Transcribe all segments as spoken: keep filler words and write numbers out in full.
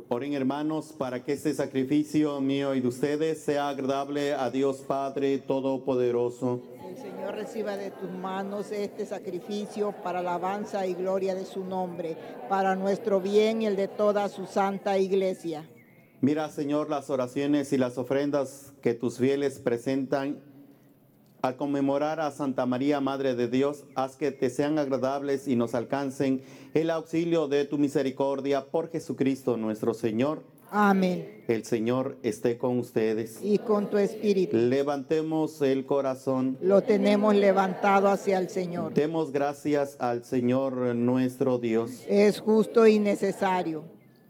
Oren, hermanos, para que este sacrificio mío y de ustedes sea agradable a Dios Padre Todopoderoso. El Señor reciba de tus manos este sacrificio para alabanza y gloria de su nombre, para nuestro bien y el de toda su santa iglesia. Mira, Señor, las oraciones y las ofrendas que tus fieles presentan al conmemorar a Santa María, Madre de Dios. Haz que te sean agradables y nos alcancen el auxilio de tu misericordia por Jesucristo nuestro Señor. Amén. El Señor esté con ustedes. Y con tu espíritu. Levantemos el corazón. Lo tenemos levantado hacia el Señor. Demos gracias al Señor nuestro Dios. Es justo y necesario.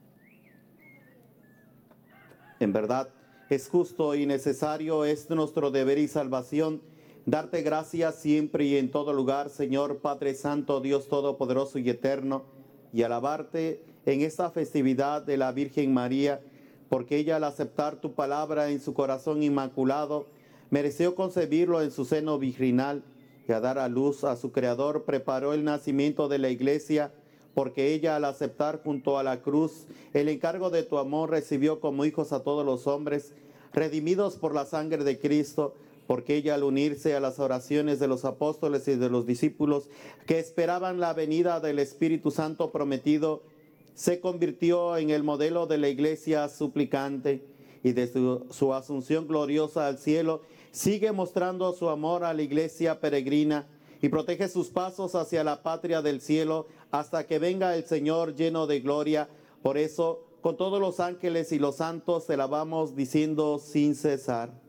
En verdad, es justo y necesario, es nuestro deber y salvación, darte gracias siempre y en todo lugar, Señor Padre Santo, Dios Todopoderoso y Eterno, y alabarte en esta festividad de la Virgen María, porque ella, al aceptar tu palabra en su corazón inmaculado, mereció concebirlo en su seno virginal, y a dar a luz a su Creador preparó el nacimiento de la Iglesia, porque ella, al aceptar junto a la cruz el encargo de tu amor, recibió como hijos a todos los hombres, redimidos por la sangre de Cristo, porque ella, al unirse a las oraciones de los apóstoles y de los discípulos que esperaban la venida del Espíritu Santo prometido, se convirtió en el modelo de la iglesia suplicante, y desde su, su asunción gloriosa al cielo sigue mostrando su amor a la iglesia peregrina y protege sus pasos hacia la patria del cielo hasta que venga el Señor lleno de gloria. Por eso, con todos los ángeles y los santos te alabamos diciendo sin cesar: